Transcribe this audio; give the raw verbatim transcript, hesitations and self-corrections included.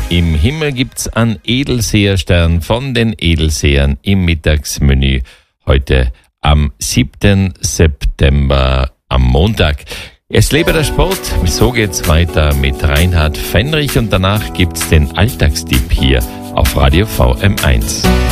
Im Himmel gibt's einen Edelseherstern von den Edelsehern im Mittagsmenü heute am siebten September am Montag. Es lebe der Sport, so geht's weiter mit Reinhard Fenrich und danach gibt's den Alltagstipp hier auf Radio V M eins.